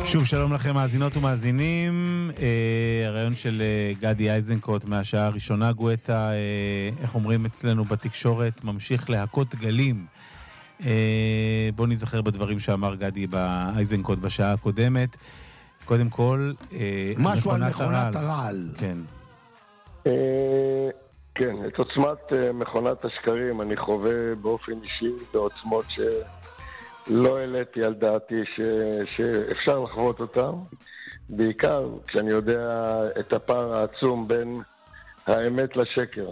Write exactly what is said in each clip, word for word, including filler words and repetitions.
שוב שלום לכם מאזינות ומאזינים. אה, הרעיון של אה, גדי איזנקוט מהשעה הראשונה, גואטה, אה, איך אומרים אצלנו בתקשורת, ממשיך להכות גלים. אה, בוא נזכר בדברים שאמר גדי איזנקוט בשעה הקודמת. קודם כל, אה, משהו על מכונת הרעל. כן. אה, כן, את עוצמת אה, מכונת השקרים אני חווה באופן אישי בעוצמות ש... לא העליתי על דעתי ש... שאפשר לחוות אותם, בעיקר כשאני יודע את הפער העצום בין האמת לשקר.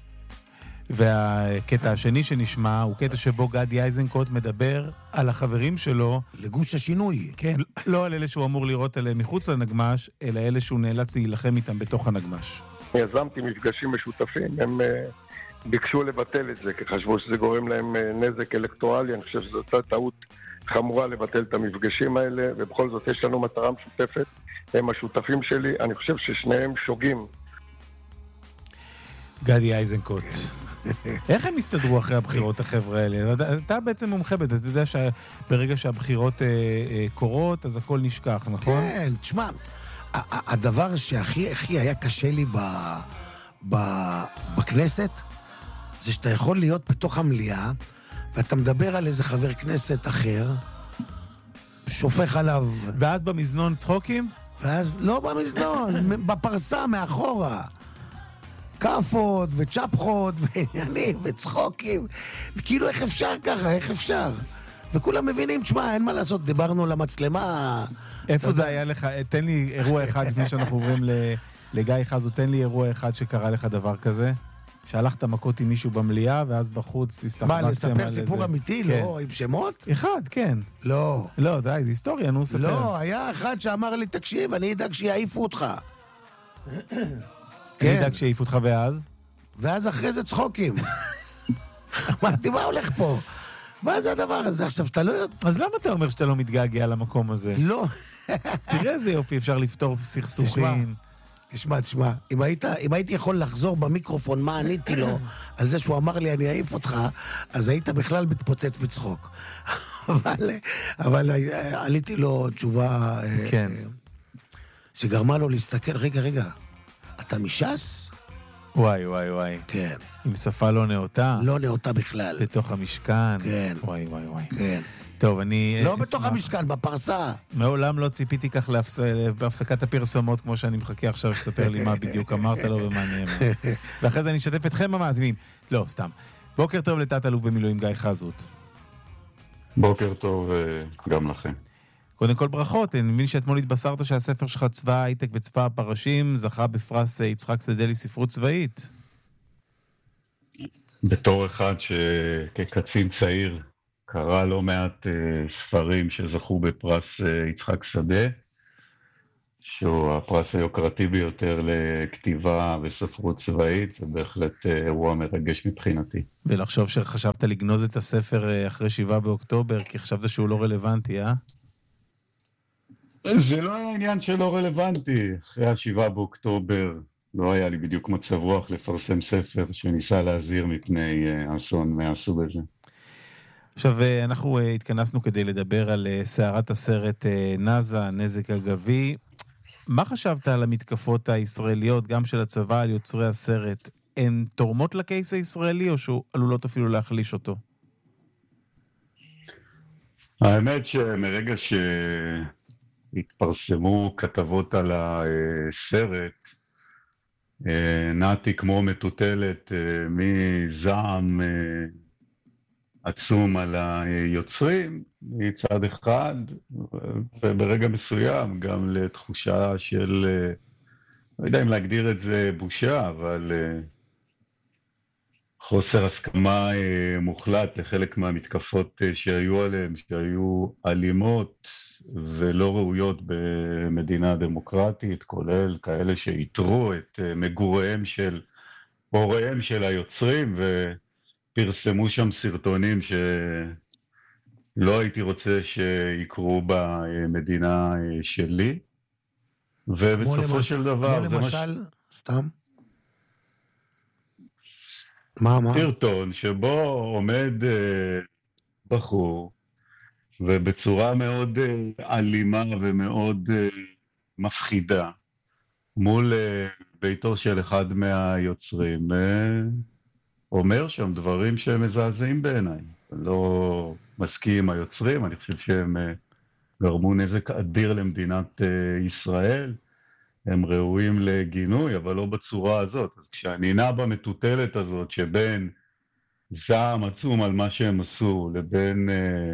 והקטע השני שנשמע הוא קטע שבו גדי איזנקוט מדבר על החברים שלו לגוש השינוי. כן, לא על אלה שהוא אמור לראות עליהם מחוץ לנגמש, אלא אלה שהוא נאלץ להילחם איתם בתוך הנגמש. יזמתי מפגשים משותפים, הם ביקשו לבטל את זה, כי חשבו שזה גורם להם נזק אלקטורלי. אני חושב שזו אותה טעות חמורה לבטל את המפגשים האלה, ובכל זאת יש לנו מטרה משותפת, הם השותפים שלי, אני חושב ששניהם שוגים. גדי איזנקוט. איך הם הסתדרו אחרי הבחירות החבר'ה האלה? אתה בעצם מומחה בזה, אתה יודע שברגע שהבחירות קורות, אז הכל נשכח, נכון? כן, תשמע, הדבר שהכי הכי היה קשה לי בכנסת, זה שאתה יכול להיות בתוך המליאה, ואתה מדבר על איזה חבר כנסת אחר, שופך עליו... ואז במזנון צחוקים? ואז לא במזנון, בפרסה מאחורה. קפות וצ'פחות ועניינים וצחוקים. כאילו איך אפשר ככה, איך אפשר? וכולם מבינים, תשמע, אין מה לעשות, דיברנו למצלמה. איפה זה היה לך? תן לי אירוע אחד לפני שאנחנו עוברים לגיא חזו, תן לי אירוע אחד שקרה לך דבר כזה. שהלכת מכות עם מישהו במליאה, ואז בחוץ הסתכלתם על זה. מה, לספר סיפור אמיתי, לא? עם שמות? אחד, כן. לא. לא, די, זה היסטוריה, נו, ספר. לא, היה אחד שאמר לי, תקשיב, אני אדאג שיעיפו אותך. אני אדאג שיעיפו אותך, ואז? ואז אחרי זה צחוקים. אמרתי, מה הולך פה? מה זה הדבר הזה? עכשיו, אתה לא יודע... אז למה אתה אומר שאתה לא מתגעגע למקום הזה? לא. תראה איזה יופי, אפשר לפתור סכסוכים. תשמע, תשמע, אם היית, אם הייתי יכול לחזור במיקרופון מה עניתי לו על זה שהוא אמר לי אני אעיף אותך, אז היית בכלל מתפוצץ בצחוק. אבל, אבל עליתי לו תשובה כן. שגרמה לו להסתכל, רגע, רגע, אתה מש"ס? וואי, וואי, וואי. כן. עם שפה לא נאותה. לא נאותה בכלל. בתוך המשכן. כן. וואי, וואי, וואי. כן. טוב, אני... לא בתוך המשכן, בפרסה. מעולם לא ציפיתי כך בהפסקת הפרסומות, כמו שאני מחכה עכשיו שתספר לי מה בדיוק אמרת לו ומה נאמר. ואחרי זה אני אשתף אתכם המאזינים. לא, סתם. בוקר טוב לתת-אלוף במילואים גיא חזות. בוקר טוב גם לכם. קודם כל ברכות, אני מבין שאתמול התבשרת שהספר שלך צבא ההייטק וצבא הפרשים זכה בפרס יצחק שדה לספרות צבאית. בתור אחד שכקצין צעיר קרא לא מעט uh, ספרים שזכו בפרס uh, יצחק שדה, שהוא הפרס היוקרתי ביותר לכתיבה וספרות צבאית, זה בהחלט uh, אירוע מרגש מבחינתי. ולחשוב שחשבת לגנוז את הספר uh, אחרי שבעה באוקטובר, כי חשבת שהוא לא רלוונטי, אה? זה לא היה עניין שלא רלוונטי. אחרי השבעה באוקטובר לא היה לי בדיוק מצב רוח לפרסם ספר שניסה להזהיר מפני uh, אסון מהסוג הזה. עכשיו, אנחנו התכנסנו כדי לדבר על סערת הסרט נאזה, נזק אגבי. מה חשבת על המתקפות הישראליות, גם של הצבא על יוצרי הסרט? הן תורמות לקייס הישראלי, או שעלולות אפילו להחליש אותו? האמת שמרגע שהתפרסמו כתבות על הסרט, נעתי כמו מטוטלת מזעם עצום על היוצרים מצד אחד, וברגע מסוים גם לתחושה של, לא יודע אם להגדיר את זה בושה, אבל חוסר הסכמה מוחלט לחלק מהמתקפות שהיו עליהם, שהיו אלימות ולא ראויות במדינה דמוקרטית, כולל כאלה שיתרו את מגוריהם של הוריהם של היוצרים, ו... פרסמו שם סרטונים שלא הייתי רוצה שיקרו במדינה שלי, ובסופו של דבר... כמו למשל, סתם? מה, מה? סרטון שבו עומד בחור ובצורה מאוד אלימה ומאוד מפחידה, מול ביתו של אחד מהיוצרים, אומר שם דברים שהם מזעזעים בעיניי. אני לא מסכים עם היוצרים, אני חושב שהם גרמו נזק אדיר למדינת ישראל, הם ראויים לגינוי, אבל לא בצורה הזאת. אז כשאני נע במטוטלת הזאת, שבין זעם עצום על מה שהם עשו, לבין אה,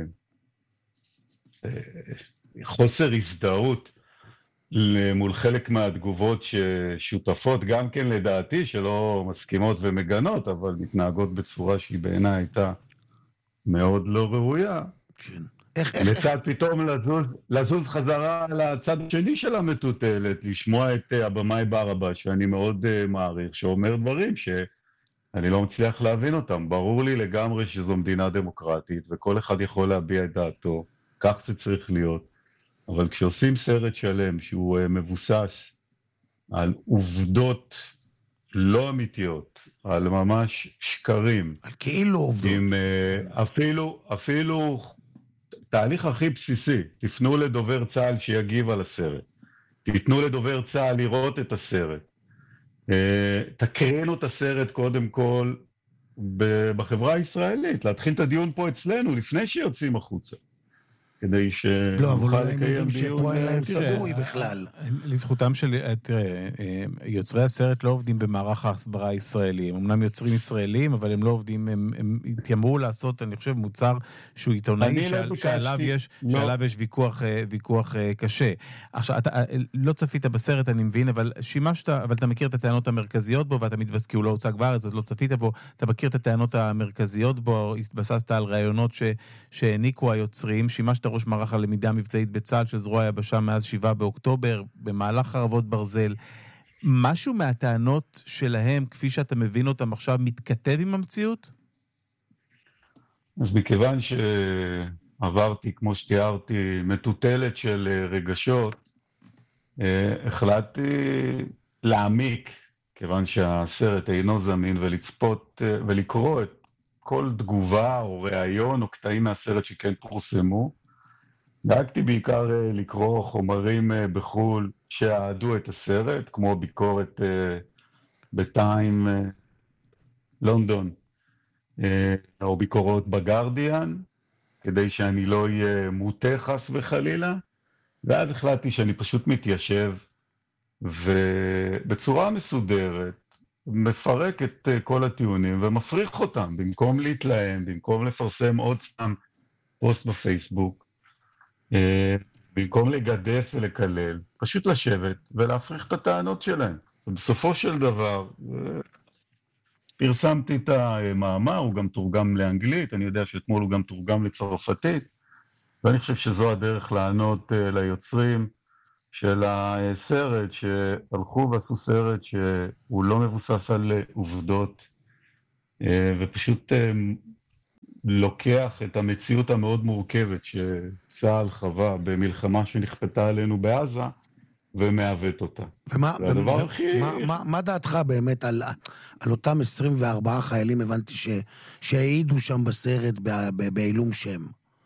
אה, חוסר הזדהות מול חלק מהתגובות ששותפות, גם כן לדעתי, שלא מסכימות ומגנות, אבל מתנהגות בצורה שהיא בעיניי הייתה מאוד לא ראויה. כן. איך, איך, לצד איך... פתאום לזוז, לזוז חזרה לצד השני של המטוטלת, לשמוע את הבמאי ברבש, שאני מאוד uh, מעריך, שאומר דברים שאני לא מצליח להבין אותם. ברור לי לגמרי שזו מדינה דמוקרטית, וכל אחד יכול להביע את דעתו, כך זה צריך להיות. אבל כשעושים סרט שלם שהוא uh, מבוסס על עובדות לא אמיתיות, על ממש שקרים, על כאילו עובדות. עם, uh, אפילו, אפילו... תהליך הכי בסיסי, תפנו לדובר צה"ל שיגיב על הסרט, תתנו לדובר צה"ל לראות את הסרט, תקרינו את הסרט קודם כל בחברה הישראלית, להתחיל את הדיון פה אצלנו לפני שיוצאים החוצה, כדי לא, אבל שנוכל אולי הם לקיים יודעים דיון. שפה אין להם סיכוי בכלל. לזכותם של, תראה, יוצרי הסרט לא עובדים במערך ההסברה הישראלי, הם אמנם יוצרים ישראלים, אבל הם לא עובדים, הם, הם התיימרו לעשות, אני חושב, מוצר שהוא עיתונאי, שעל, שעליו יש, לא. שעליו יש ויכוח, ויכוח קשה. עכשיו, אתה לא צפית בסרט, אני מבין, אבל שימשת, אבל אתה מכיר את הטענות המרכזיות בו, ואתה מתבסס, כי הוא לא הוצג בארץ, אז לא צפית בו, אתה מכיר את הטענות המרכזיות בו, התבססת על רעיונות ש, שהעניקו היוצרים, שימשת ראש מערך הלמידה המבצעית בצה"ל של זרוע היבשה מאז שבעה באוקטובר, במהלך חרבות ברזל. משהו מהטענות שלהם, כפי שאתה מבין אותם עכשיו, מתכתב עם המציאות? אז מכיוון שעברתי, כמו שתיארתי, מטוטלת של רגשות, החלטתי להעמיק, כיוון שהסרט אינו זמין, ולצפות ולקרוא את כל תגובה או ראיון או קטעים מהסרט שכן פורסמו. דאגתי בעיקר לקרוא חומרים בחול שעדו את הסרט, כמו ביקורת בטיים לונדון, או ביקורות בגרדיאן, כדי שאני לא אהיה מוטה חס וחלילה, ואז החלטתי שאני פשוט מתיישב, ובצורה מסודרת, מפרק את כל הטיעונים ומפריך אותם, במקום להתלהם, במקום לפרסם עוד סתם פוסט בפייסבוק, במקום לגדף ולקלל, פשוט לשבת ולהפריך את הטענות שלהם. ובסופו של דבר, פרסמתי את המאמר, הוא גם תורגם לאנגלית, אני יודע שאתמול הוא גם תורגם לצרפתית, ואני חושב שזו הדרך לענות ליוצרים של הסרט, שהלכו ועשו סרט שהוא לא מבוסס על עובדות, ופשוט לוקח את המציאות המאוד מורכבת שצה"ל חווה במלחמה שנכפתה עלינו בעזה, ומעוות אותה. ומה, והדבר ומה, הכי... מה, מה, מה דעתך באמת על, על אותם עשרים וארבעה חיילים, הבנתי ש, שהעידו שם בסרט בעילום שם?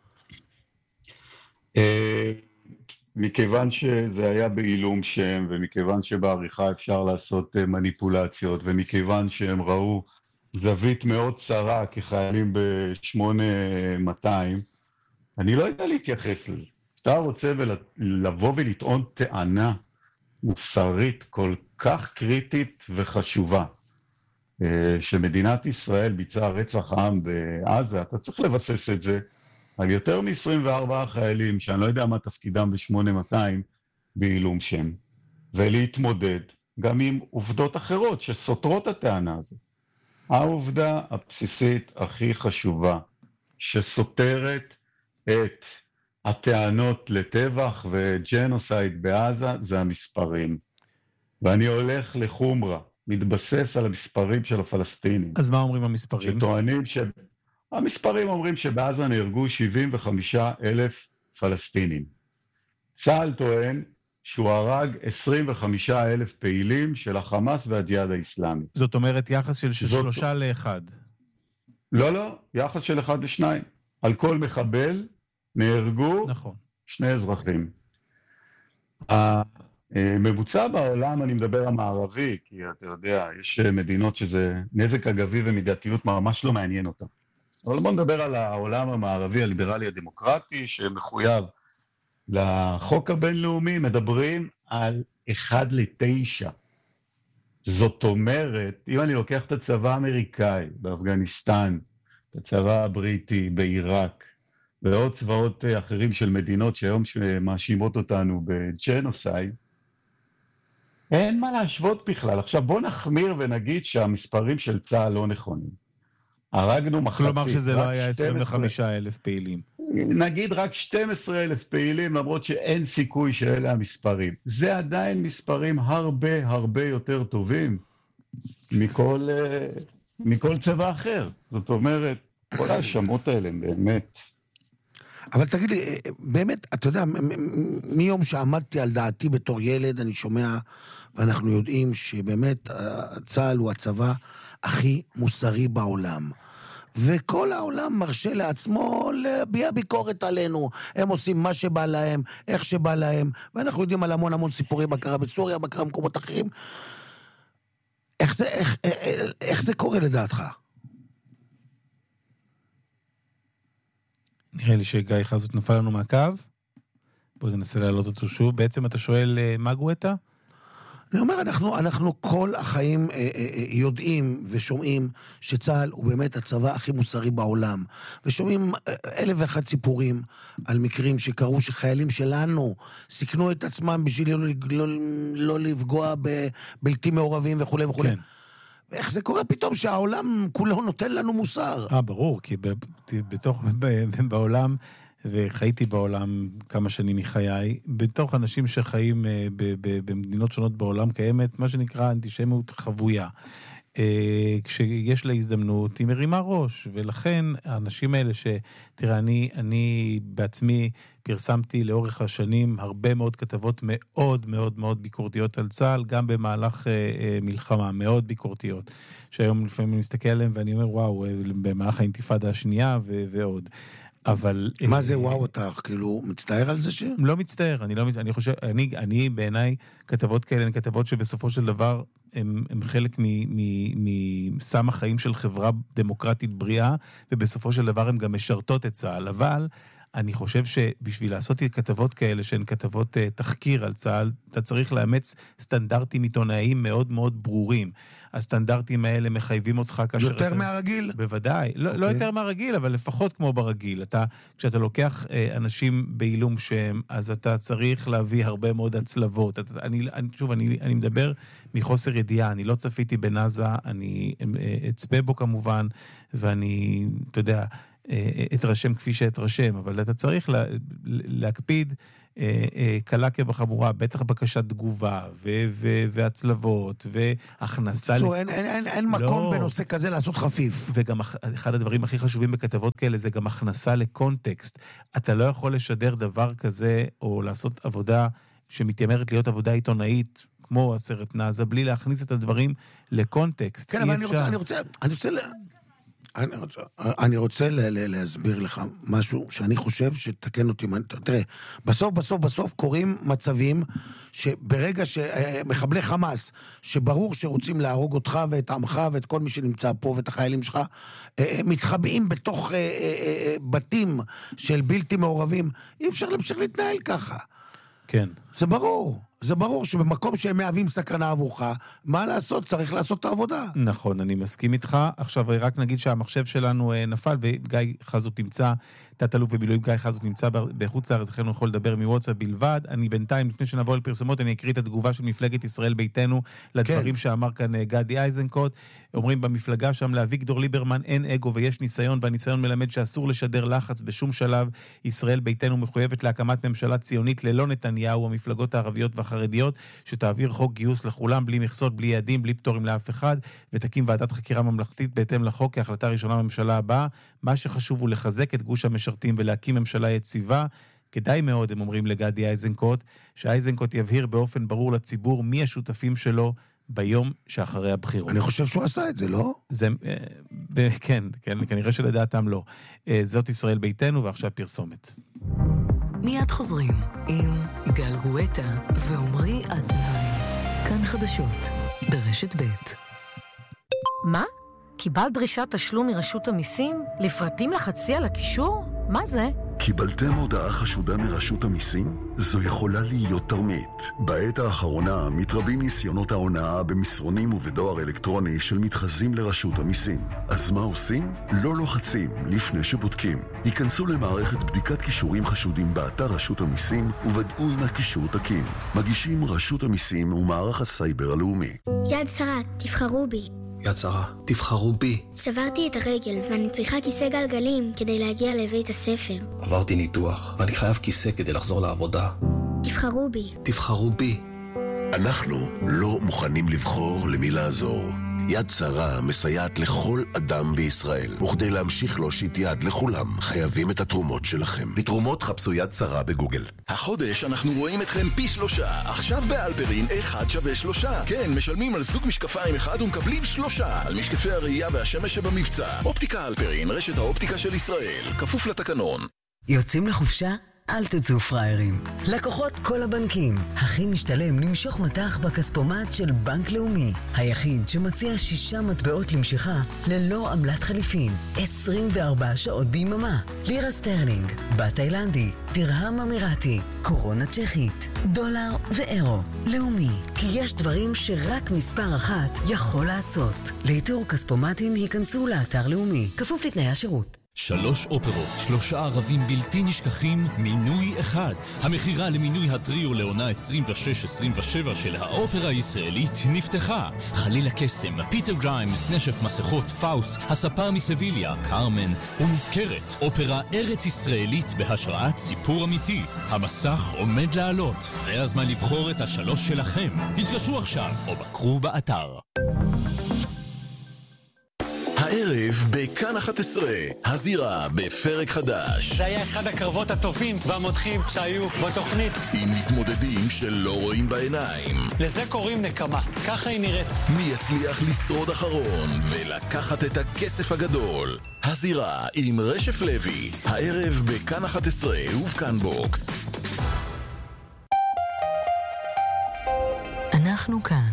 מכיוון שזה היה בעילום שם, ומכיוון שבעריכה אפשר לעשות מניפולציות, ומכיוון שהם ראו זווית מאוד צרה כחיילים ב-שמונה מאתיים, אני לא יודע להתייחס לזה. אתה רוצה לבוא ולטעון טענה מוסרית כל כך קריטית וחשובה, שמדינת ישראל ביצעה רצח עם בעזה, אתה צריך לבסס את זה על יותר מ-עשרים וארבעה חיילים, שאני לא יודע מה תפקידם ב-שמונה מאתיים בעילום שם, ולהתמודד גם עם עובדות אחרות שסותרות הטענה הזאת. העובדה הבסיסית הכי חשובה, שסותרת את הטענות לטבח וג'נוסייד בעזה, זה המספרים. ואני הולך לחומרה, מתבסס על המספרים של הפלסטינים. אז מה אומרים המספרים? שטוענים ש... המספרים אומרים שבעזה נהרגו שבעים וחמישה אלף פלסטינים. צה"ל טוען שהוא הרג עשרים וחמישה אלף פעילים של החמאס והג'יהאד האסלאמי. זאת אומרת יחס של זאת... שלושה לאחד. לא, לא, יחס של אחד לשניים. על כל מחבל נהרגו נכון. שני אזרחים. הממוצע בעולם, אני מדבר המערבי, כי אתה יודע, יש מדינות שזה נזק אגבי ומידתיות ממש לא מעניין אותם. אבל בוא נדבר על העולם המערבי, הליברלי הדמוקרטי, שמחויב לחוק הבינלאומי, מדברים על אחד לתשע. זאת אומרת, אם אני לוקח את הצבא האמריקאי באפגניסטן, את הצבא הבריטי בעיראק, ועוד צבאות אחרים של מדינות שהיום מאשימות אותנו בג'נוסייד, אין מה להשוות בכלל. עכשיו בוא נחמיר ונגיד שהמספרים של צה"ל לא נכונים. הרגנו מחצית. כלומר שזה לא היה עשרים וחמישה אלף פעילים. נגיד רק שנים עשר אלף פעילים, למרות שאין סיכוי שאלה המספרים. זה עדיין מספרים הרבה הרבה יותר טובים מכל, מכל צבא אחר. זאת אומרת, כל ההאשמות האלה הם באמת... אבל תגיד לי, באמת, אתה יודע, מיום שעמדתי על דעתי בתור ילד, אני שומע, ואנחנו יודעים שבאמת צה"ל הוא הצבא הכי מוסרי בעולם. וכל העולם מרשה לעצמו להביע ביקורת עלינו. הם עושים מה שבא להם, איך שבא להם, ואנחנו יודעים על המון המון סיפורים, מה קרה בסוריה, מה קרה במקומות אחרים. איך זה, איך, איך זה קורה לדעתך? נראה לי שגיא חזות נפל לנו מהקו. בואו ננסה להעלות אותו שוב. בעצם אתה שואל מה גואטה? אני אומר, אנחנו, אנחנו כל החיים אה, אה, יודעים ושומעים שצה"ל הוא באמת הצבא הכי מוסרי בעולם. ושומעים אלף ואחת סיפורים על מקרים שקרו שחיילים שלנו סיכנו את עצמם בשביל לא, לא, לא לפגוע בבלתי מעורבים וכו' וכו'. כן. ואיך זה קורה פתאום שהעולם כולו נותן לנו מוסר? אה, ברור, כי בתוך, בעולם, וחייתי בעולם כמה שנים מחיי, בתוך אנשים שחיים במדינות שונות בעולם קיימת, מה שנקרא אנטישמיות חבויה. כשיש לה הזדמנות, היא מרימה ראש, ולכן האנשים האלה ש... תראה, אני, אני בעצמי פרסמתי לאורך השנים הרבה מאוד כתבות מאוד מאוד מאוד ביקורתיות על צה"ל, גם במהלך אה, מלחמה, מאוד ביקורתיות, שהיום לפעמים אני מסתכל עליהם ואני אומר, וואו, במהלך האינתיפאדה השנייה ו- ועוד. אבל... מה זה וואו אתה, כאילו, מצטער על זה ש... לא מצטער, אני לא מצטער, אני חושב, אני, אני בעיניי, כתבות כאלה, הן כתבות שבסופו של דבר, הם, הם חלק מסם החיים של חברה דמוקרטית בריאה, ובסופו של דבר הם גם משרתות את צה"ל, אבל... אני חושב שבשביל לעשות כתבות כאלה, שהן כתבות uh, תחקיר על צה"ל, אתה צריך לאמץ סטנדרטים עיתונאיים מאוד מאוד ברורים. הסטנדרטים האלה מחייבים אותך כאשר... יותר אתה... מהרגיל? בוודאי. Okay. לא, לא יותר מהרגיל, אבל לפחות כמו ברגיל. אתה, כשאתה לוקח uh, אנשים בעילום שם, אז אתה צריך להביא הרבה מאוד הצלבות. אתה, אני, אני, שוב, אני, אני מדבר מחוסר ידיעה. אני לא צפיתי בנאזה, אני uh, אצפה בו כמובן, ואני, אתה יודע... התרשם כפי שהתרשם, אבל אתה צריך לה, להקפיד קלה כבחמורה, בטח בקשת תגובה ו- ו- והצלבות והכנסה... בקיצור, אין, אין, אין, אין מקום לא. בנושא כזה לעשות חפיף. וגם אחד הדברים הכי חשובים בכתבות כאלה זה גם הכנסה לקונטקסט. אתה לא יכול לשדר דבר כזה או לעשות עבודה שמתיימרת להיות עבודה עיתונאית, כמו הסרט נאזה, בלי להכניס את הדברים לקונטקסט. כן, אבל אני רוצה, אני רוצה, אני רוצה... אני רוצה, אני רוצה ל- ל- להסביר לך משהו שאני חושב שתקן אותי. תראה, בסוף, בסוף, בסוף קוראים מצבים שברגע שמחבלי חמאס, שברור שרוצים להרוג אותך ואת עמך ואת כל מי שנמצא פה ואת החיילים שלך, מתחבאים בתוך בתים של בלתי מעורבים, אי אפשר להמשיך להתנהל ככה. כן. זה ברור. זה ברור שבמקום שהם מהווים סכנה עבורך, מה לעשות? צריך לעשות את העבודה. נכון, אני מסכים איתך. עכשיו רק נגיד שהמחשב שלנו נפל, וגיא חזות נמצא, תת-אלוף במילואים גיא חזות נמצא בחוץ לארץ, לכן הוא יכול לדבר מוואטסאפ בלבד. אני בינתיים, לפני שנבוא על פרסומות, אני אקריא את התגובה של מפלגת ישראל ביתנו, לדברים כן. שאמר כאן גדי איזנקוט. אומרים במפלגה שם, לאביגדור ליברמן אין אגו ויש ניסיון, והניסיון מלמד שאסור לשדר לחץ בשום שלב. ישראל ביתנו מחויבת להקמת ממשלה ציונית ללא נתניהו, המפלגות הערביות והחרדיות, שתעביר חוק גיוס לכולם, בלי מכסות, בלי יעדים, בלי פטורים לאף אחד, ותקים ועדת חקירה ממלכתית בהתאם לחוק כהחלטה ראשונה בממשלה הבאה. מה שחשוב הוא לחזק את גוש המשרתים ולהקים ממשלה יציבה. כדאי מאוד, הם אומרים לגדי איזנקוט, שאיזנקוט יבהיר באופן ברור לציבור מי השותפים שלו, ביום שאחרי הבחירות. אני חושב שהוא עשה את זה, לא? זה, כן, כן, כנראה שלדעתם לא. זאת ישראל ביתנו, ועכשיו פרסומת. מיד חוזרים עם יגאל גואטה ועומרי אזנהיים. כאן חדשות, ברשת ב'. מה? קיבלת דרישת תשלום מרשות המיסים? לפרטים לחצי על הקישור? מה זה? קיבלתם הודעה חשודה מרשות המיסים? זו יכולה להיות תרמית. בעת האחרונה מתרבים ניסיונות ההונאה במסרונים ובדואר אלקטרוני של מתחזים לרשות המיסים. אז מה עושים? לא לוחצים לפני שבודקים. היכנסו למערכת בדיקת קישורים חשודים באתר רשות המיסים וודאו אם הקישור תקין. מגישים רשות המיסים ומערך הסייבר הלאומי. יד שרה, תבחרו בי. יד שרה, תבחרו בי. שברתי את הרגל ואני צריכה כיסא גלגלים כדי להגיע לבית הספר. עברתי ניתוח ואני חייב כיסא כדי לחזור לעבודה. תבחרו בי. תבחרו בי. אנחנו לא מוכנים לבחור למי לעזור. יד שרה מסייעת לכל אדם בישראל, וכדי להמשיך להושיט יד לכולם, חייבים את התרומות שלכם. לתרומות חפשו יד שרה בגוגל. החודש אנחנו רואים אתכם פי שלושה. עכשיו באלפרין אחד שווה שלושה. כן, משלמים על זוג משקפיים אחד ומקבלים שלושה. על משקפי הראייה והשמש שבמבצע. אופטיקה אלפרין, רשת האופטיקה של ישראל. כפוף לתקנון. יוצאים לחופשה? אל תצאו פריירים. לקוחות כל הבנקים. הכי משתלם למשוך מטח בכספומט של בנק לאומי. היחיד שמציע שישה מטבעות למשיכה ללא עמלת חליפין. עשרים וארבע שעות ביממה. לירה סטרלינג, בת תאילנדי, דרהם אמירתי, קורונה צ'כית, דולר ואירו. לאומי. כי יש דברים שרק מספר אחת יכול לעשות. לאיתור כספומטים היכנסו לאתר לאומי. כפוף לתנאי השירות. שלוש אופרות, שלושה ערבים בלתי נשכחים, מינוי אחד. המחירה למינוי הטריו לעונה עשרים ושש עשרים ושבע של האופרה הישראלית נפתחה. חליל הקסם, פיטר גריימס, נשף מסכות, פאוסט, הספר מסביליה, קרמן ומופקרת. אופרה ארץ ישראלית בהשראת סיפור אמיתי. המסך עומד לעלות. זה הזמן לבחור את השלוש שלכם. התקשרו עכשיו או בקרו באתר. הערב בכאן אחת עשרה, הזירה בפרק חדש. זה היה אחד הקרבות הטובים והמותחים שהיו בתוכנית. עם מתמודדים שלא רואים בעיניים. לזה קוראים נקמה, ככה היא נראית. מי יצליח לשרוד אחרון ולקחת את הכסף הגדול? הזירה עם רשף לוי, הערב בכאן אחת עשרה ובכאן בוקס. אנחנו כאן.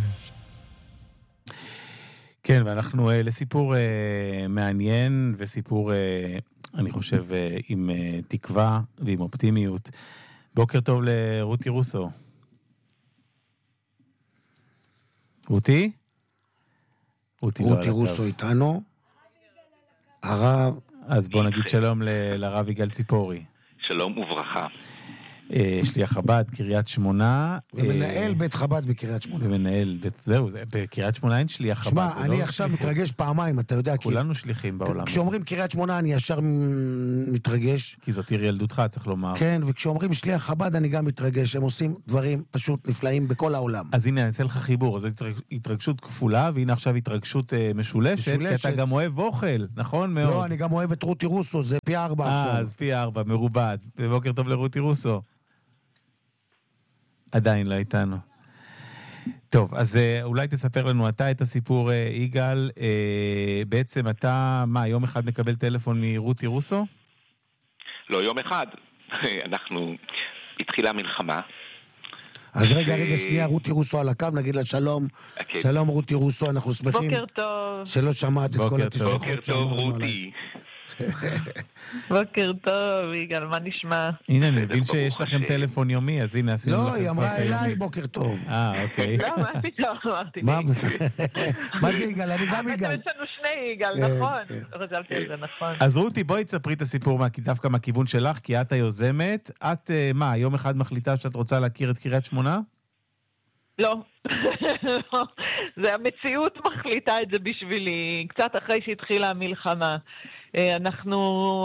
כן, ואנחנו uh, לסיפור uh, מעניין וסיפור, uh, אני חושב, uh, עם uh, תקווה ועם אופטימיות. בוקר טוב לרותי רוסו. רותי? רותי, רותי לא רוסו איתנו. הרב. אז בוא נגיד שלום ל- לרב יגאל ציפורי. שלום וברכה. שליח חב"ד, קריית שמונה. ומנהל בית חב"ד בקריית שמונה. ומנהל בית, זהו, בקריית שמונה אין שליח חב"ד. שמע, אני עכשיו מתרגש פעמיים, אתה יודע. כולנו שליחים בעולם. כשאומרים קריית שמונה אני ישר מתרגש. כי זאת עיר ילדותך, צריך לומר. כן, וכשאומרים שליח חב"ד אני גם מתרגש. הם עושים דברים פשוט נפלאים בכל העולם. אז הנה, אני אעשה לך חיבור. זו התרגשות כפולה, והנה עכשיו התרגשות משולשת, כי אתה גם אוהב אוכל, נכון מאוד? לא, אני גם אוהב את רותי רוסו, זה פי ארבע עכשיו. אה, אז פי ארבע, מרובד. בבוקר טוב לרותי רוסו. עדיין לא איתנו. טוב, אז אולי תספר לנו אתה את הסיפור, יגאל. בעצם אתה, מה, יום אחד מקבל טלפון מרותי רוסו? לא יום אחד. אנחנו, התחילה מלחמה. אז רגע, רגע, שנייה, רותי רוסו על הקו, נגיד לה שלום. שלום רותי רוסו, אנחנו שמחים. בוקר טוב. שלא שמעת את כל התשבחות. בוקר טוב רותי. בוקר טוב, יגאל, מה נשמע? הנה, אני מבין שיש לכם טלפון יומי, אז הנה, עשינו לכם... לא, היא אמרה אליי בוקר טוב. אה, אוקיי. לא, מה פתאום, אמרתי לי. מה זה יגאל? אני גם יגאל. יש לנו שני יגאל, נכון. רזלתי על זה, נכון. אז רותי, בואי תספרי את הסיפור דווקא מהכיוון שלך, כי את היוזמת. את, מה, יום אחד מחליטה שאת רוצה להכיר את קריית שמונה? לא. זה המציאות מחליטה את זה בשבילי, קצת אחרי שהתחילה המלחמה. אנחנו,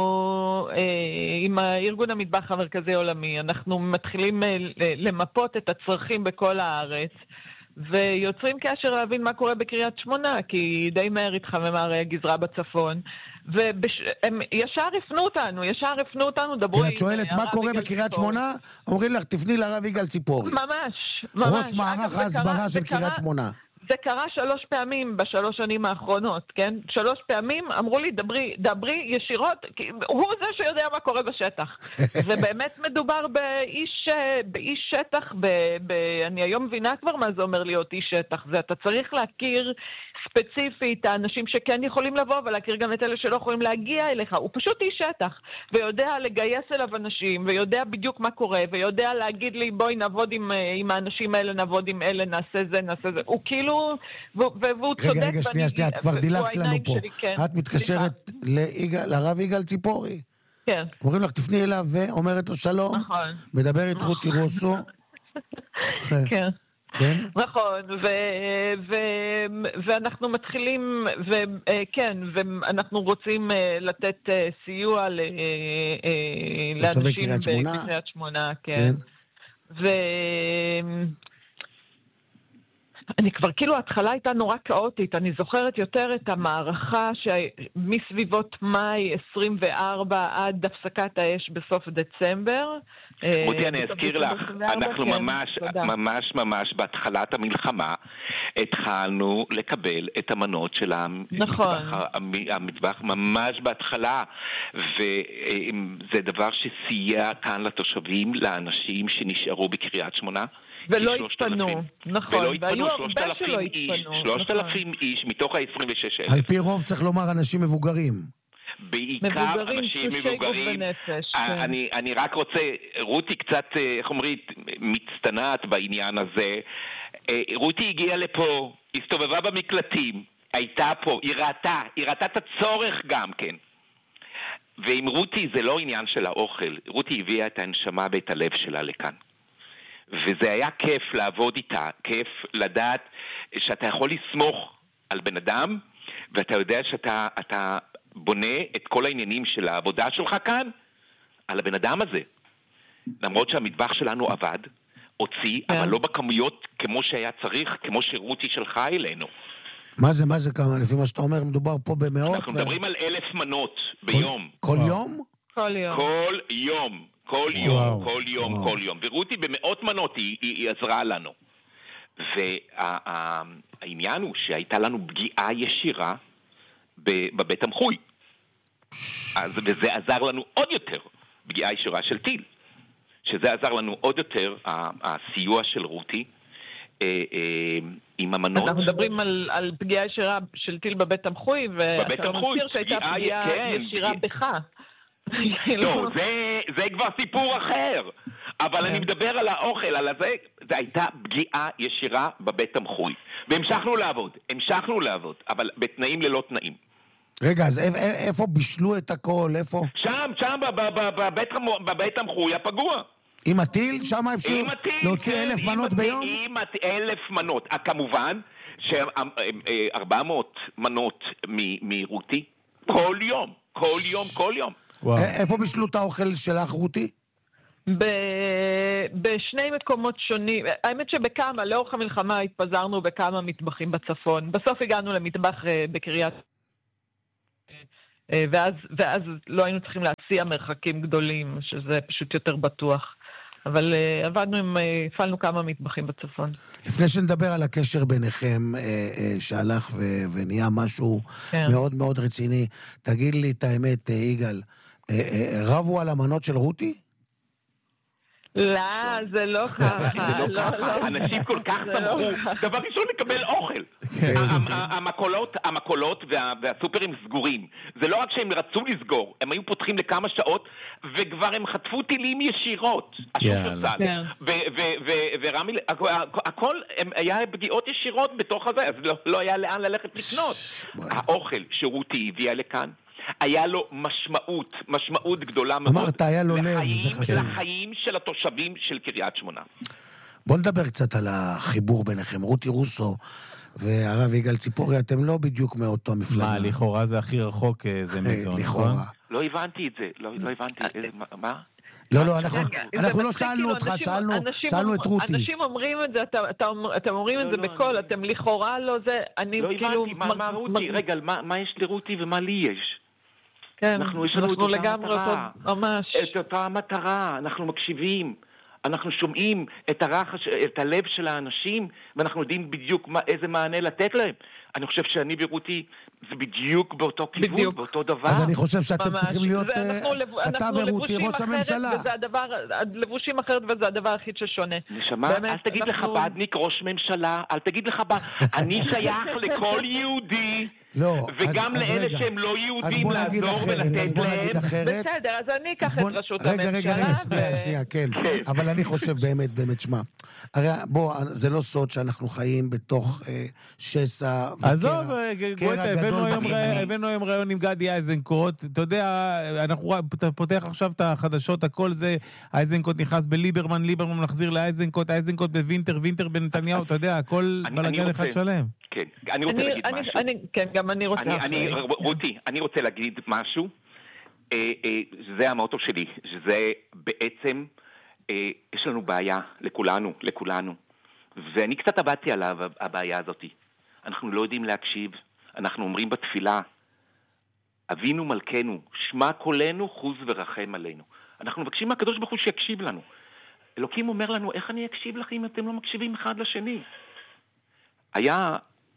עם הארגון המטבח המרכזי העולמי, אנחנו מתחילים למפות את הצרכים בכל הארץ, ויוצרים קשר להבין מה קורה בקריית שמונה, כי די מהר התחממה הרי הגזרה בצפון, והם ישר הפנו אותנו, ישר הפנו אותנו, דברו... את שואלת מה קורה בקריית שמונה? אומרים לך, תפני לרב יגאל ציפורי. ממש, ממש. ראש מערך ההסברה של קריית שמונה. זה קרה שלוש פעמים בשלוש שנים האחרונות, כן? שלוש פעמים אמרו לי, דברי, דברי ישירות, הוא זה שיודע מה קורה בשטח. ובאמת מדובר באיש, באיש שטח, ב, ב, אני היום מבינה כבר מה זה אומר להיות איש שטח. זה אתה צריך להכיר ספציפית האנשים שכן יכולים לבוא, ולהכיר גם את אלה שלא יכולים להגיע אליך. הוא פשוט איש שטח, ויודע לגייס אליו אנשים, ויודע בדיוק מה קורה, ויודע להגיד לי, בואי נעבוד עם, עם האנשים האלה, נעבוד עם אלה, נעשה זה, נעשה זה. הוא כאילו, והוא צודק. רגע, רגע, שנייה, שנייה, את כבר דילגת לנו פה. את מתקשרת לרב יגאל ציפורי. כן. אומרים לך, תפני אליו ואומרת לו שלום. נכון. מדברת רותי רוסו. כן. כן? נכון, ו- ו- ואנחנו מתחילים, וכן, ואנחנו רוצים לתת סיוע ל- לאנשים בקריית שמונה, כן. ו... אני כבר, כאילו, ההתחלה הייתה נורא כאוטית. אני זוכרת יותר את המערכה שמסביבות מאי עשרים וארבע עד הפסקת האש בסוף דצמבר. רותי, אני אזכיר לך, אנחנו ממש, ממש, ממש בהתחלת המלחמה התחלנו לקבל את המנות של המטבח, ממש בהתחלה, וזה דבר שסייע כאן לתושבים, לאנשים שנשארו בקריית שמונה. ולא התפנו, נכון, והיו הרבה שלא התפנו. שלושת אלפים איש מתוך ה-עשרים ושש אלף. על פי רוב צריך לומר אנשים מבוגרים. בעיקר אנשים מבוגרים. אני, אני רק רוצה, רותי קצת, איך אומרים, מצטנעת בעניין הזה. רותי הגיעה לפה, הסתובבה במקלטים, הייתה פה, היא ראתה, היא ראתה את הצורך גם כן. ועם רותי זה לא עניין של האוכל, רותי הביאה את הנשמה ואת הלב שלה לכאן. וזה היה כיף לעבוד איתה, כיף לדעת שאתה יכול לסמוך על בן אדם, ואתה יודע שאתה אתה בונה את כל העניינים של העבודה שלך כאן על הבן אדם הזה. למרות שהמטבח שלנו עבד, הוציא, אבל לא בכמויות כמו שהיה צריך, כמו שרותי שלחה אלינו. מה זה, מה זה כמה? לפי מה שאתה אומר, מדובר פה במאות? אנחנו מדברים על אלף מנות ביום. כל יום? כל יום. כל יום. כל יום, כל יום, כל יום. ורותי במאות מנות היא, היא, היא עזרה לנו. והעניין הוא שהייתה לנו פגיעה ישירה בבית המחוי. אז, וזה עזר לנו עוד יותר, פגיעה ישירה של טיל. שזה עזר לנו עוד יותר, הסיוע של רותי, עם המנות. אנחנו מדברים על, על פגיעה ישירה של טיל בבית המחוי, ואתה מזכיר שהייתה פגיעה ישירה בך. לא, זה, זה כבר סיפור אחר. אבל אני מדבר על האוכל, על הזה, זה הייתה פגיעה ישירה בבית המחוי. והמשכנו לעבוד, המשכנו לעבוד, אבל בתנאים ללא תנאים. רגע, אז איפה בישלו את הכל? איפה? שם, שם, בבית המחוי הפגוע. עם הטיל? שם אפשר להוציא אלף מנות ביום? עם אלף מנות. כמובן ש-ארבע מאות מנות מרותי כל יום, כל יום, כל יום. איפה בישלו את האוכל שלך, רותי? בשני מקומות שונים. האמת שבכמה, לאורך המלחמה התפזרנו בכמה מטבחים בצפון. בסוף הגענו למטבח בקריית, ואז, ואז לא היינו צריכים להציע מרחקים גדולים, שזה פשוט יותר בטוח. אבל uh, עבדנו עם, uh, הפעלנו כמה מטבחים בצפון. לפני שנדבר על הקשר ביניכם, uh, uh, שהלך ו- ונהיה משהו כן. מאוד מאוד רציני, תגיד לי את האמת, uh, יגאל, uh, uh, רבו על המנות של רותי? לא, זה לא ככה. זה לא ככה, אנשים כל כך סמכו. דבר ראשון לקבל אוכל. המקולות והסופרים סגורים. זה לא רק שהם רצו לסגור, הם היו פותחים לכמה שעות, וכבר הם חטפו טילים ישירות. השופרסל. ורמי, הכל היה פגיעות ישירות בתוך הזה, אז לא היה לאן ללכת לקנות. האוכל שרותי הביאה לכאן, היה לו משמעות, משמעות גדולה מאוד. אמרת, היה לו לב, זה חשוב. לחיים של התושבים של קריית שמונה. בוא נדבר קצת על החיבור ביניכם. רותי רוסו והרב יגאל ציפורי, אתם לא בדיוק מאותו מפלגה. מה, לכאורה זה הכי רחוק, זה מזו, נכון? לא הבנתי את זה, לא הבנתי. מה? לא, לא, אנחנו לא שאלנו אותך, שאלנו את רותי. אנשים אומרים את זה, אתם אומרים את זה בכל, אתם לכאורה לא זה, אני כאילו... לא הבנתי, מה רותי? רגע, מה יש לרותי ומה לי יש? כן, אנחנו לגמרי אותו, ממש. את אותה המטרה, אנחנו מקשיבים. אנחנו שומעים את הרחש, את הלב של האנשים, ואנחנו יודעים בדיוק מה, איזה מענה לתת להם. אני חושב שאני ורותי זה בדיוק באותו כיוון, בדיוק. באותו דבר. אז אני חושב שאתם ממש. צריכים להיות, אנחנו, uh, אתה ורותי, ראש הממשלה. וזה הדבר, לבושים אחרת וזה הדבר הכי ששונה. נשמע, אל תגיד אנחנו... לחבדניק ראש ממשלה, אל תגיד לחבד, אני שייך לכל יהודי, לא, וגם אז, לאלה אז שהם לא יהודים לעזור אחרת, ולתת להם. בסדר, אז אני אקח את ראשות רגע, הממשלה. רגע, רגע, שנייה, שנייה, כן. אבל אני חושב באמת, באמת, שמה. הרי בוא, זה לא סוד שאנחנו חיים בתוך שסע וקרע. עזוב, גואטה, הבאנו היום רעיון עם גדי איזנקוט. אתה יודע, אנחנו פותח עכשיו את החדשות, הכל זה, איזנקוט נכנס בליברמן, ליברמן מחזיר לאיזנקוט, איזנקוט בווינטר, וינטר בנתניהו, אתה יודע, הכל בלגן אחד שלם. כן, אני רוצה להגיד משהו. כן, גם אני רוצה. רותי, אני רוצה להגיד משהו. זה המוטו שלי, שזה בעצם, יש לנו בעיה לכולנו, לכולנו. ואני קצת עבדתי על הבעיה הזאת. אנחנו לא יודעים להקשיב, אנחנו אומרים בתפילה, אבינו מלכנו, שמע קולנו, חוז ורחם עלינו. אנחנו מבקשים מהקדוש ברוך הוא שיקשיב לנו. אלוקים אומר לנו, איך אני אקשיב לכם אם אתם לא מקשיבים אחד לשני? היה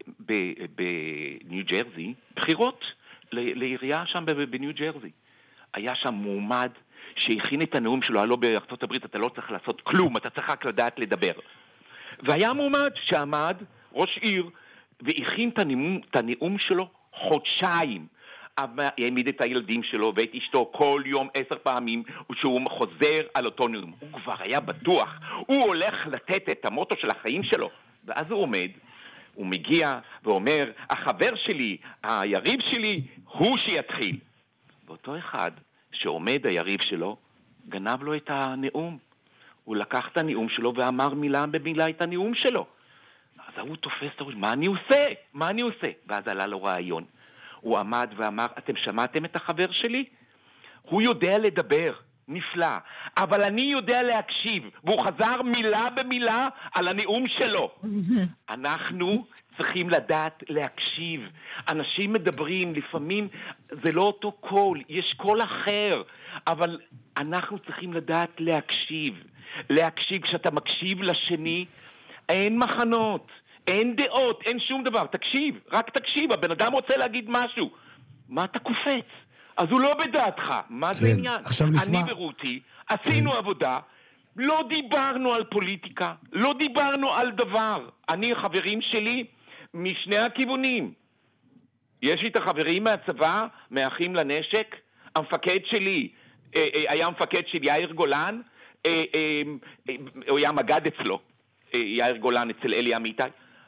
בניו ג'רזי בחירות לעירייה שם בניו ג'רזי. היה שם מועמד שהכין את הנאום שלו, הלא בארצות הברית אתה לא צריך לעשות כלום, אתה צריך רק לדעת לדבר. והיה מועמד שעמד, ראש עיר, והכין את הנאום, את הנאום שלו חודשיים. העמיד את הילדים שלו ואת אשתו כל יום עשר פעמים, שהוא חוזר על אותו נאום. הוא כבר היה בטוח, הוא הולך לתת את המוטו של החיים שלו. ואז הוא עומד, הוא מגיע ואומר, החבר שלי, היריב שלי, הוא שיתחיל. ואותו אחד שעומד היריב שלו, גנב לו את הנאום. הוא לקח את הנאום שלו ואמר מילה במילה את הנאום שלו. אז הוא תופס את הראש, מה אני עושה? מה אני עושה? ואז עלה לו רעיון. הוא עמד ואמר, אתם שמעתם את החבר שלי? הוא יודע לדבר, נפלא, אבל אני יודע להקשיב, והוא חזר מילה במילה על הנאום שלו. אנחנו צריכים לדעת להקשיב. אנשים מדברים, לפעמים זה לא אותו קול, יש קול אחר, אבל אנחנו צריכים לדעת להקשיב. להקשיב, כשאתה מקשיב לשני, אין מחנות, אין דעות, אין שום דבר. תקשיב, רק תקשיב, הבן אדם רוצה להגיד משהו. מה אתה קופץ? אז הוא לא בדעתך. מה כן, זה עניין? נשמע... אני ורותי עשינו כן. עבודה, לא דיברנו על פוליטיקה, לא דיברנו על דבר. אני, חברים שלי, משני הכיוונים. יש לי את החברים מהצבא, מאחים לנשק. המפקד שלי, אה, אה, היה המפקד של יאיר גולן, אה, אה, אה, הוא היה מגד אצלו, אה, יאיר גולן אצל אלי אמיתי.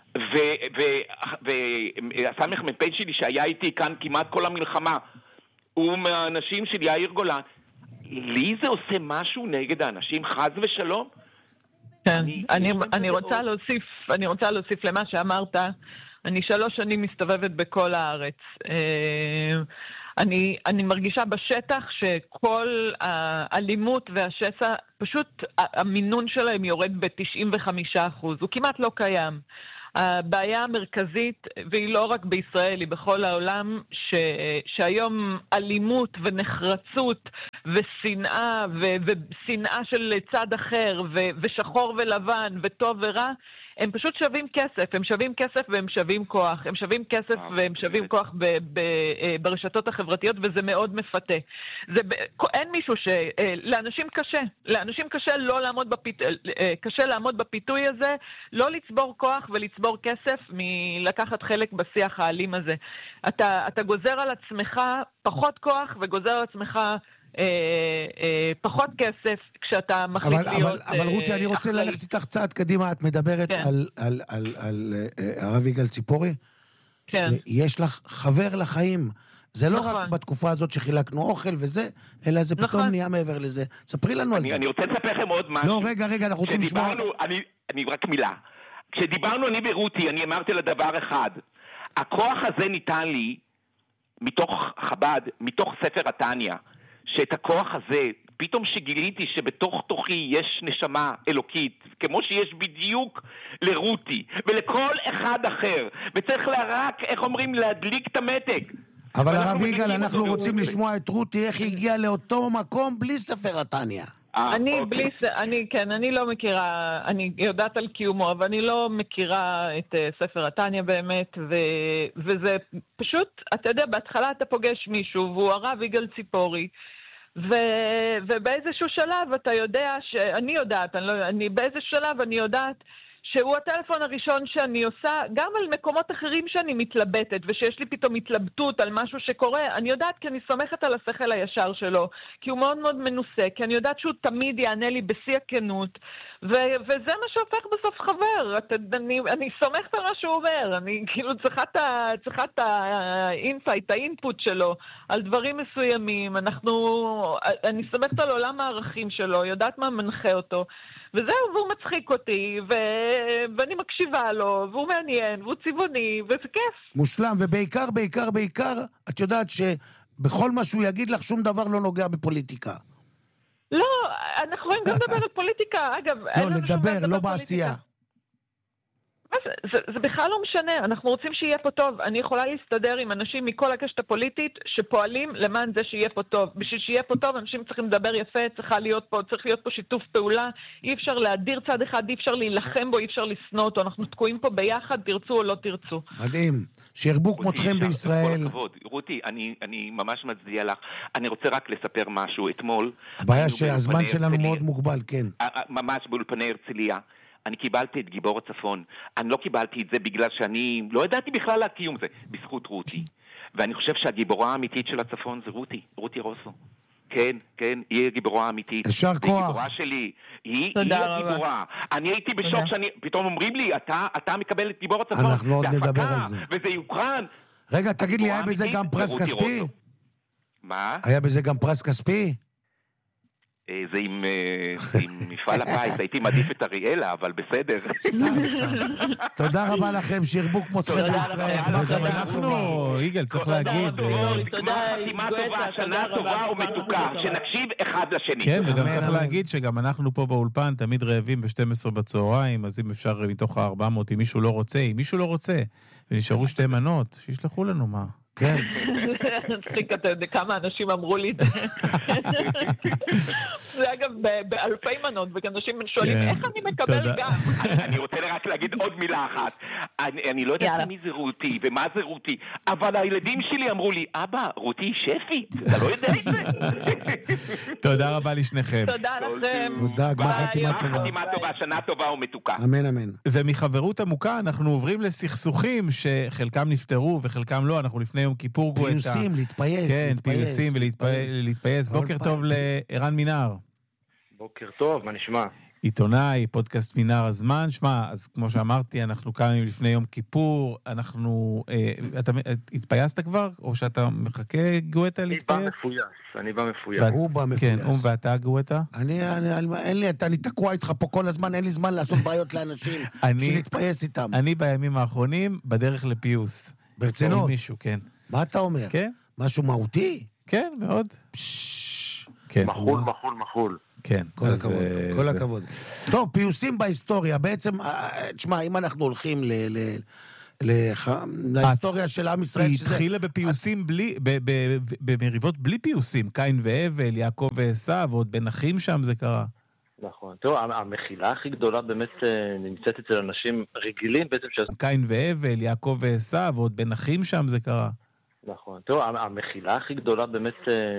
והסמך מפי שלי שהיה איתי כאן כמעט כל המלחמה, הוא מהאנשים של יאיר גולן. לי זה עושה משהו נגד האנשים, חז ושלום? כן, אני, אני, אני רוצה להוסיף, אני רוצה להוסיף למה שאמרת. אני שלוש שנים מסתובבת בכל הארץ. אני, אני מרגישה בשטח שכל האלימות והשסע, פשוט המינון שלהם יורד ב-תשעים וחמישה אחוז. הוא כמעט לא קיים. הבעיה המרכזית, והיא לא רק בישראל, היא בכל העולם, ש, שהיום אלימות ונחרצות ושנאה ו, ושנאה של צד אחר ו, ושחור ולבן וטוב ורע, הם פשוט שווים כסף, הם שווים כסף והם שווים כוח, הם שווים כסף והם שווים כוח ב, ב, ברשתות החברתיות, וזה מאוד מפתה. זה, אין מישהו ש... לאנשים קשה, לאנשים קשה לא לעמוד בפית... קשה לעמוד בפיתוי הזה, לא לצבור כוח ולצבור כסף מלקחת חלק בשיח האלים הזה. אתה, אתה גוזר על עצמך פחות כוח וגוזר על עצמך אה, אה, פחות כסף כשאתה מחליט אבל, להיות... אבל, אבל רותי, אני רוצה ללכת איתך צעד קדימה. את מדברת כן. על, על, על, על הרב יגאל ציפורי? כן. יש לך חבר לחיים. זה לא נכון. רק בתקופה הזאת שחילקנו אוכל וזה, אלא זה פתאום נכון. נהיה מעבר לזה. ספרי לנו אני, על זה. אני רוצה לספר לכם עוד משהו. לא, רגע, רגע, אנחנו רוצים לשמוע... אני, אני רק מילה. כשדיברנו אני ורותי, אני אמרתי לדבר אחד. הכוח הזה ניתן לי מתוך חב"ד, מתוך ספר התניא, שאת הכוח הזה, פתאום שגיליתי שבתוך תוכי יש נשמה אלוקית, כמו שיש בדיוק לרותי, ולכל אחד אחר, וצריך רק, איך אומרים, להדליק את המתק. אבל הרב יגאל, אנחנו רוצים לשמוע את רותי, איך היא הגיעה לאותו מקום בלי ספר התניא. אני בלי, אני, כן, אני לא מכירה, אני יודעת על קיומו, אבל אני לא מכירה את ספר התניא באמת, ו, וזה פשוט, אתה יודע, בהתחלה אתה פוגש מישהו, והוא הרב יגאל ציפורי, ו, ובאיזשהו שלב אתה יודע, שאני יודעת, אני, לא, אני באיזשהו שלב אני יודעת, שהוא הטלפון הראשון שאני עושה, גם על מקומות אחרים שאני מתלבטת, ושיש לי פתאום התלבטות על משהו שקורה, אני יודעת כי אני סומכת על השכל הישר שלו, כי הוא מאוד מאוד מנוסה, כי אני יודעת שהוא תמיד יענה לי בשיא הכנות, ו- וזה מה שהופך בסוף חבר. את, אני, אני סומכת על מה שהוא אומר, אני כאילו צריכה את, צריכה את האינסייט, האינפוט שלו, על דברים מסוימים, אנחנו, אני סומכת על עולם הערכים שלו, יודעת מה מנחה אותו, וזהו, והוא מצחיק אותי, ו... ואני מקשיבה לו, והוא מעניין, והוא צבעוני, וזה כיף. מושלם, ובעיקר, בעיקר, בעיקר, את יודעת שבכל מה שהוא יגיד לך, שום דבר לא נוגע בפוליטיקה. לא, אנחנו רואים גם לדבר על פוליטיקה, אגב. לא, לדבר, לא בעשייה. זה, זה, זה בכלל לא משנה, אנחנו רוצים שיהיה פה טוב. אני יכולה להסתדר עם אנשים מכל הקשת הפוליטית שפועלים למען זה שיהיה פה טוב. בשביל שיהיה פה טוב, אנשים צריכים לדבר יפה, צריכה להיות פה, צריך להיות פה שיתוף פעולה. אי אפשר להדיר צד אחד, אי אפשר להילחם בו, אי אפשר לשנוא אותו. אנחנו תקועים פה ביחד, תרצו או לא תרצו. מדהים. שירבו כמותכם בישראל. כל הכבוד. רותי, אני, אני ממש מצדיע לך. אני רוצה רק לספר משהו. אתמול... הבעיה שהזמן שלנו מאוד מוגבל, כן. ממש באולפני הרצליה. אני קיבלתי את גיבור הצפון. אני לא קיבלתי את זה בגלל שאני לא ידעתי בכלל הקיום זה, בזכות רותי. ואני חושב שהגיבורה האמיתית של הצפון זה רותי, רותי רוסו. כן, כן, היא הגיבורה האמיתית. ישר כוח. היא הגיבורה שלי. היא, היא הגיבורה. אני הייתי בשוק שאני, פתאום אומרים לי, אתה, אתה מקבל את גיבור הצפון. אנחנו עוד נדבר על זה. וזה יוקרן. רגע, תגיד לי, היה בזה גם פרס כספי? מה? היה בזה גם פרס כספי? זה עם, עם מפעל הפיס, הייתי מעדיף את אריאלה, אבל בסדר. סתם, סתם. תודה רבה לכם, שירבו כמותכם בישראל. וגם אנחנו, יגאל, צריך להגיד. תודה, חתימה טובה, שנה טובה ומתוקה, שנקשיב אחד לשני. כן, וגם צריך להגיד שגם אנחנו פה באולפן תמיד רעבים ב-שתים עשרה בצהריים, אז אם אפשר מתוך ה-ארבע מאות, אם מישהו לא רוצה, אם מישהו לא רוצה, ונשארו שתי מנות, שישלחו לנו מה. כן. צחיק, אתה יודע כמה אנשים אמרו לי את זה. זה אגב באלפי מנות, ואנשים שואלים איך אני מקבל גם. אני רוצה רק להגיד עוד מילה אחת. אני לא יודעת מי זה רותי ומה זה רותי, אבל הילדים שלי אמרו לי, אבא, רותי שפית, אתה לא יודע את זה. תודה רבה לשניכם. תודה לכם. תודה, גמר חתימה טובה. חתימה טובה, שנה טובה ומתוקה. אמן, אמן. ומחברות עמוקה אנחנו עוברים לסכסוכים שחלקם נפטרו וחלקם לא. אנחנו לפני יום כיפור גואטה. פיוסים, להתפייס. כן, פיוסים ולהתפייס. בוקר טוב לערן מינר. בוקר טוב, מה נשמע? עיתונאי, פודקאסט מנהר הזמן. שמע, אז כמו שאמרתי, אנחנו קמים לפני יום כיפור, אנחנו... אתה התפייסת כבר? או שאתה מחכה גואטה להתפייס? אני בא מפויס, אני בא מפויס. הוא בא מפויס. כן, הוא ואתה גואטה? אני, אין לי, אני תקוע איתך פה כל הזמן, אין לי זמן לעשות בעיות לאנשים, שנתפייס איתם. אני בימים האחרונים בדרך לפיוס. ברצינות? מישהו, כן. מה אתה אומר? כן. משהו מהותי? כן, מאוד. כן. מחול, מחול, מחול. כן. כל הכבוד, כל הכבוד. טוב, פיוסים בהיסטוריה. בעצם, תשמע, אם אנחנו הולכים להיסטוריה של עם ישראל... היא התחילה בפיוסים בלי, במריבות בלי פיוסים. קין והבל, יעקב ועשיו, ועוד בין אחים שם זה קרה. נכון. תראו, המחילה הכי גדולה באמת נמצאת אצל אנשים רגילים בעצם... קין והבל, יעקב ועשיו, ועוד בין אחים שם זה קרה. נכון. תראו, המחילה הכי גדולה באמת...